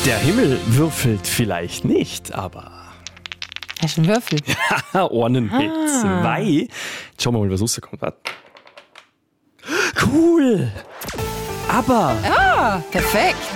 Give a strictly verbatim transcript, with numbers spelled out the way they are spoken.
Der Himmel würfelt vielleicht nicht, aber... Hast du einen Würfel? Ohren mit Ah. zwei. Jetzt schauen wir mal, was rauskommt. Warte. Cool! Aber... Ah, perfekt.